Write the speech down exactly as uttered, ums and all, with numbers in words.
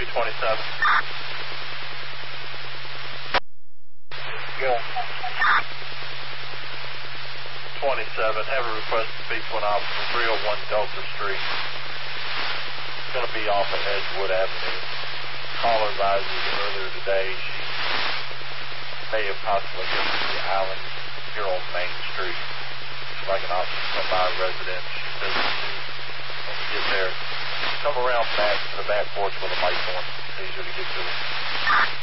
twenty-seven. Go. twenty-seven, have a request to speak to an officer, three oh one Delta Street. It's going to be off of Edgewood Avenue. Caller advises earlier today she may have possibly hit the island here on Main Street. She'd like an officer to come by a residence. She says when you get there, come around back to the back porch with a light on. It's easier to get to.